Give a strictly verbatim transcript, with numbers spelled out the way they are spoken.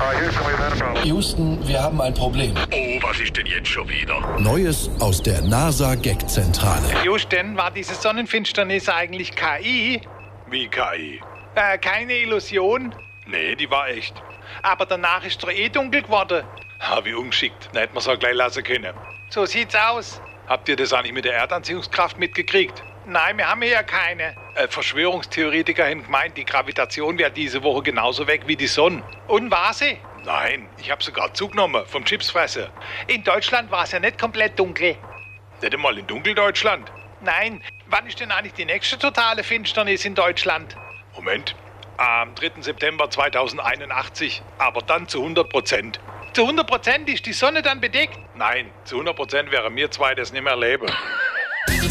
Houston, wir haben ein Problem. Oh, was ist denn jetzt schon wieder? Neues aus der NASA-Gag-Zentrale. Houston, war diese Sonnenfinsternis eigentlich K I? Wie K I? Äh, keine Illusion? Nee, die war echt. Aber danach ist doch eh dunkel geworden. Ha, wie ungeschickt. Da hätte man es auch gleich lassen können. So sieht's aus. Habt ihr das eigentlich mit der Erdanziehungskraft mitgekriegt? Nein, wir haben hier ja keine. Äh, Verschwörungstheoretiker haben gemeint, die Gravitation wäre diese Woche genauso weg wie die Sonne. Und war sie? Nein, ich habe sogar zugenommen vom Chipsfresser. In Deutschland war es ja nicht komplett dunkel. Nicht einmal in Dunkeldeutschland. Nein, wann ist denn eigentlich die nächste totale Finsternis in Deutschland? Moment, am dritten September zweitausendeinundachtzig, aber dann zu hundert Prozent. Zu hundert Prozent ist die Sonne dann bedeckt? Nein, zu hundert Prozent wären wir zwei das nicht mehr leben.